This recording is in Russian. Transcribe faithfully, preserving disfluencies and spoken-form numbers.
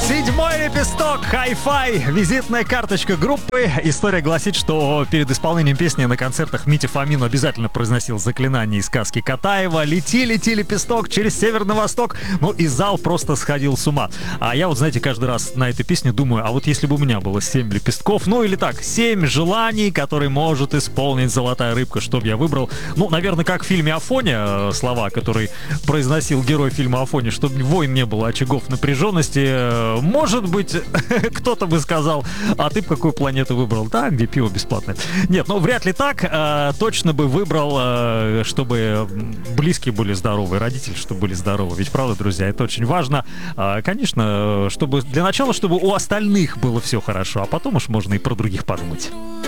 Седьмой лепесток, хай-фай, визитная карточка группы. История гласит, что перед исполнением песни на концертах Митя Фомин обязательно произносил заклинание из сказки Катаева. Лети, лети, лепесток через север на восток. Ну и зал просто сходил с ума. А я вот, знаете, каждый раз на этой песне думаю, а вот если бы у меня было семь лепестков, ну или так, семь желаний, которые может исполнить золотая рыбка, что бы я выбрал? Ну, наверное, как в фильме «Афоня», слова, которые произносил герой фильма «Афоня», чтобы войн не было, очагов напряженности. Может быть, кто-то бы сказал, а ты бы какую планету выбрал? Да, где пиво бесплатное. Нет, ну вряд ли так. А, точно бы выбрал, а, чтобы близкие были здоровы, родители, чтобы были здоровы. Ведь правда, друзья, это очень важно. А, конечно, чтобы для начала, чтобы у остальных было все хорошо, а потом уж можно и про других подумать.